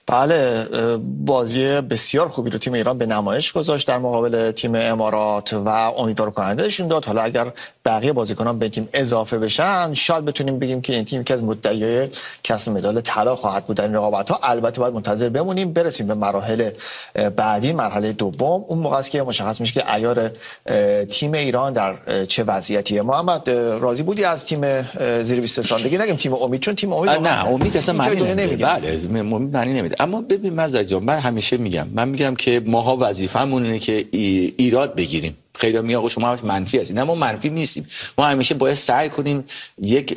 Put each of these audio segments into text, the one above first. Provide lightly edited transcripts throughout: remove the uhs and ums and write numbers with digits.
بله، بازی بسیار خوبی رو تیم ایران به نمایش گذاشت در مقابل تیم امارات و امیدوار کنندهشون داد. حالا اگر بقیه بازیکنان به تیم اضافه بشن شاید بتونیم بگیم که این تیم یکی از مدعیای کسب مدال طلا خواهد بود در این رقابت‌ها. البته باید منتظر بمونیم برسیم به مراحل بعدی، مرحله دوم. اون موقع است که مشخص میشه که عیار تیم ایران در چه وضعیتیه. محمد، راضی بودی از تیم زیر 23 سالگی؟ نگیم تیم امید، چون تیم امید نه، امید اصلا معنی نمیده. بله، امید معنی نمیده. اما ببین مزاج جان، من همیشه میگم که ماها وظیفه‌مون اینه که ایراد بگیریم. خیلی میگه آقا شما منفی هستید. نه، ما منفی نیستیم. ما همیشه باید سعی کنیم یک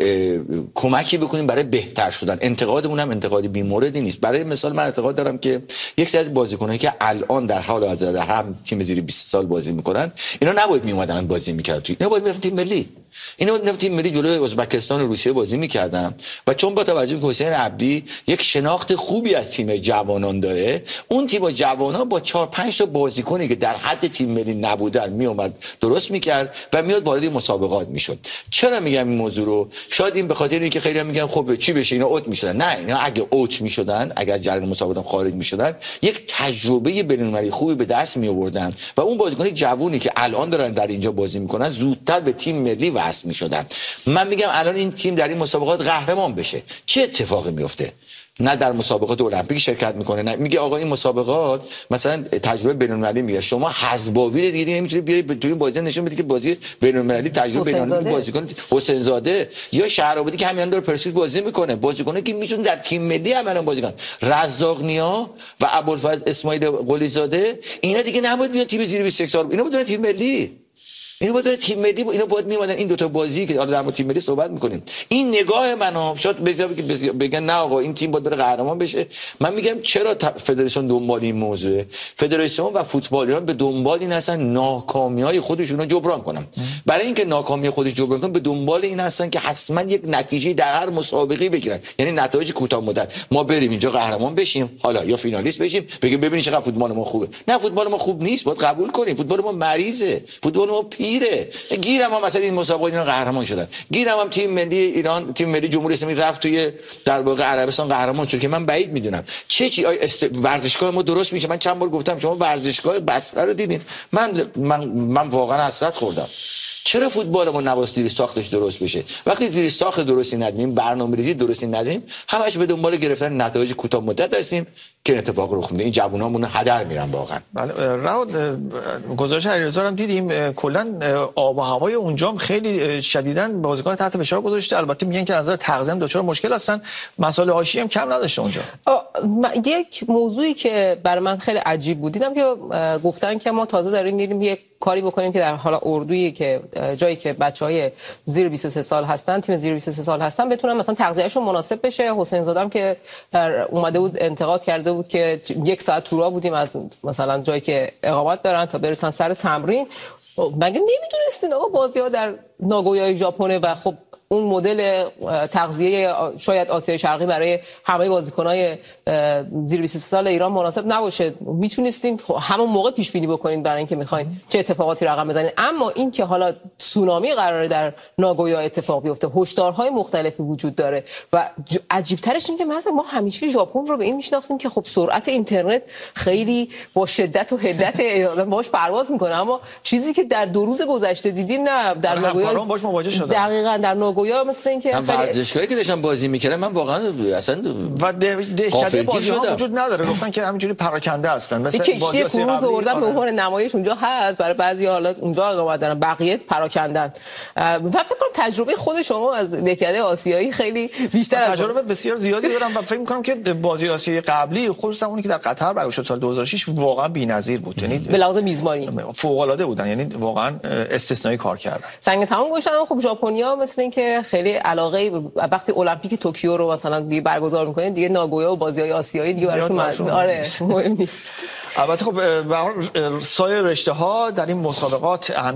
کمکی بکنیم برای بهتر شدن. انتقادمون هم انتقادی بی‌موردی نیست. برای مثال من اعتقاد دارم که یک سری از بازیکنایی که الان در حال حاضر هم تیم زیر 20 سال بازی میکنن، اینا نباید میومدن بازی میکردن. اینا باید میرفتن تیم ملی. اینا باید تیم ملی جلوی ازبکستان و روسیه بازی میکردن. و چون با توجه به حسین عبدی یک شناخت خوبی از تیم جوانان داره، اون تیم جوانان با 4-5 تا بازیکنی که در حد تیم ملی نبودن میومد درست میکرد و میاد وارد مسابقات میشد. چرا میگم این موضوع رو؟ شاید این به خاطر اینکه خیلی میگن خب چی بشه اینا اوت میشدن. نه، اینا اگه اوت میشدن، اگر جریان مسابقات خارج میشدن، یک تجربه بین‌المللی خوبی به دست می آوردن و اون بازیکن جوونی که الان دارن در اینجا بازی میکنن زودتر به تیم ملی وصل میشدن. من میگم الان این تیم در این مسابقات قهرمان بشه، چه اتفاقی میفته؟ نه در مسابقات المپیک شرکت میکنه، نه میگه آقا این مسابقات مثلا تجربه بین‌المللی میگه. شما حزباوی دیگه نمیتونید بیاید تو این بازی نشون بدید که بازی بین‌المللی تجربه بین‌المللی بازیکن حسین زاده یا شهرآبادی که همین داره پرسپولیس بازی میکنه، بازیکنی که میتونه در تیم ملی عملا بازی کنه. رزاق نیا و ابوالفضل اسماعیل قلی زاده اینا دیگه نباید بیان تیم زیر 21 سال، اینا باید تیم ملی. اینو باید تیم ملی، اینو باید میومدن این دو تا بازی که در مورد تیم ملی صحبت میکنیم. این نگاه منو شاید بگن نه آقا این تیم باید بره قهرمان بشه. من میگم چرا فدراسیون دنبال این موضوعه؟ فدراسیون و فوتبال ایران به دنبال این هستن ناکامی‌های خودشون رو جبران کنن. برای اینکه ناکامی خودش جبران کنن به دنبال این هستن که حتما یک نتیجه در هر مسابقه بگیرن، یعنی نتایج کوتاه مدت. ما بریم اینجا قهرمان بشیم، حالا یا فینالیست بشیم، بگیم ببینید چقدر فوتبال ما خوبه. نه، فوتبال ما خوب نیست، باید قبول کنیم. فوتبال ما مریضه، فوتبال ما گیرم هم مثلا این مسابقه اینا قهرمان شدن. گیرم هم تیم ملی ایران، تیم ملی جمهوری اسلامی رفت توی در واقع عربستان قهرمان شد که من بعید میدونم چی ورزشگاه ما درست میشه. من چند بار گفتم شما ورزشگاه بصره رو دیدین؟ من واقعا حسرت خوردم. چرا فوتبال ما نباید زیر ساختش درست بشه؟ وقتی زیر ساخت درستی ندیم، برنامه‌ریزی درستی ندیم، همش به دنبال گرفتن نتایج کوتاه مدت هستیم که اتفاق رخ میده. این جوونامون هدر میرن واقعا. بله، راود گزارش علیرضا هم دیدیم، کلا آب و هوای اونجا خیلی شدیداً بازیکن تحت فشار گذاشته. البته میگن که از نظر تغذیه دچار مشکل هستن، مسائل آشی هم کم نداشته اونجا. یک موضوعی که برای من خیلی عجیب بود، دیدم که گفتن که ما تازه داریم میریم یک کاری بکنیم که در حالا اردویی که جایی که بچهای زیر 23 سال هستن، تیم زیر 23 سال هستن، بتونن مثلا تغذیهشون مناسب بشه. حسین زاده هم که اومده بود انتقاد کرده بود که 1 ساعت تو راه بودیم از مثلا جایی که اقامت دارن تا برسن سر تمرین. مگه نمیدونستین آقا بازی‌ها در ناگویای ژاپن و خب اون مدل تغذیه شاید آسیای شرقی برای همه بازیکن‌های زیر 23 سال ایران مناسب نباشه؟ میتونستین همون موقع پیش بینی بکنین برای اینکه میخواین چه اتفاقاتی رقم بزنین. اما این که حالا تسونامی قراره در ناگویا اتفاق بیفته، هشدارهای مختلفی وجود داره و عجیب ترش این که مثلا ما همیشه ژاپن رو به این میشناختیم که خب سرعت اینترنت خیلی با شدت و حدت باش پرواز میکنه، اما چیزی که در 2 روز گذشته دیدیم نه، در ناگویا باش مواجه شدن. دقیقاً در ناگویا مثل اینکه ورزشگاهی که داشتن بازی میکردن من واقعا اصلا و دهکده بازی‌ها وجود نداره، گفتن که همینجوری پراکنده هستن. مثلا کشتی کروز آوردن به عنوان نمایش اونجا هست برای بعضی حالات اونجا اقامت دارن، بقیه پراکندن. و فکر کنم تجربه خود شما از دهکده آسیایی خیلی بیشتر از تجربه بسیار زیادی دارم و فکر می‌کنم که بازی آسیایی قبلی خصوصا اونی که در قطر برگزار شد سال 2006 واقعا بی‌نظیر بود. یعنی به لحاظ میزبانی فوق‌العاده بودن، یعنی واقعا استثنایی کار کردن. سنگ تمام گوشن. خب ژاپنیا مثل اینکه خیلی علاقه وقتی المپیک توکیو رو مثلا دیگه برگزار می‌کنین دیگه ناگویا و بازی‌های آسیایی دیگه براشون آره مهم نیست. البته خب به هر حال سایر رشته‌ها در این مسابقات